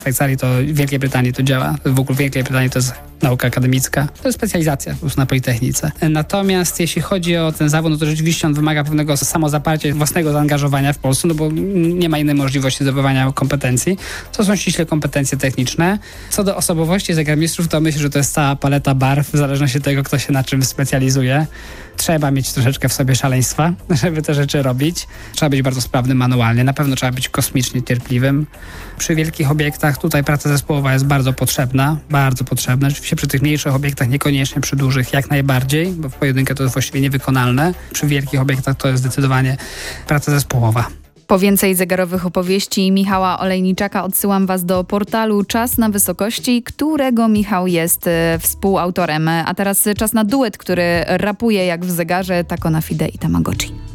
W Szwajcarii to, w Wielkiej Brytanii to działa. W ogóle w Wielkiej Brytanii to jest nauka akademicka. To jest specjalizacja po prostu na Politechnice. Natomiast jeśli chodzi o ten zawód, no to rzeczywiście on wymaga pewnego samozaparcia, własnego zaangażowania w Polsce, no bo nie ma innej możliwości zdobywania kompetencji. To są ściśle kompetencje techniczne. Co do osobowości zegarmistrzów, to myślę, że to jest cała paleta barw, w zależności od tego, kto się na czym specjalizuje. Trzeba mieć troszeczkę w sobie szaleństwa, żeby te rzeczy robić. Trzeba być bardzo sprawnym manualnie. Na pewno trzeba być kosmicznie cierpliwym. Przy wielkich obiektach tutaj praca zespołowa jest bardzo potrzebna. Bardzo potrzebna. Oczywiście przy tych mniejszych obiektach, niekoniecznie przy dużych, jak najbardziej, bo w pojedynkę to jest właściwie niewykonalne. Przy wielkich obiektach to jest zdecydowanie praca zespołowa. Po więcej zegarowych opowieści Michała Olejniczaka odsyłam Was do portalu Czas na Wysokości, którego Michał jest współautorem. A teraz czas na duet, który rapuje jak w zegarze Taco na Fide i Tamagotchi.